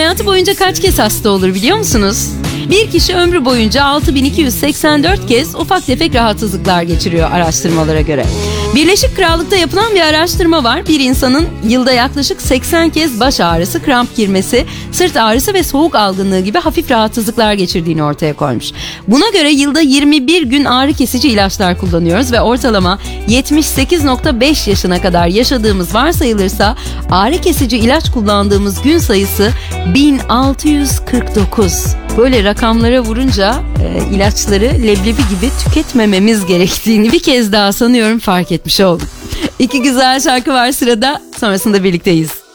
hayatı boyunca kaç kez hasta olur biliyor musunuz? Bir kişi ömrü boyunca 6284 kez ufak tefek rahatsızlıklar geçiriyor araştırmalara göre. Birleşik Krallık'ta yapılan bir araştırma var. Bir insanın yılda yaklaşık 80 kez baş ağrısı, kramp girmesi, sırt ağrısı ve soğuk algınlığı gibi hafif rahatsızlıklar geçirdiğini ortaya koymuş. Buna göre yılda 21 gün ağrı kesici ilaçlar kullanıyoruz ve ortalama 78.5 yaşına kadar yaşadığımız varsayılırsa ağrı kesici ilaç kullandığımız gün sayısı 1649. Böyle rakamlara vurunca ilaçları leblebi gibi tüketmememiz gerektiğini bir kez daha sanıyorum fark etmiş oldum. İki güzel şarkı var sırada, sonrasında birlikteyiz.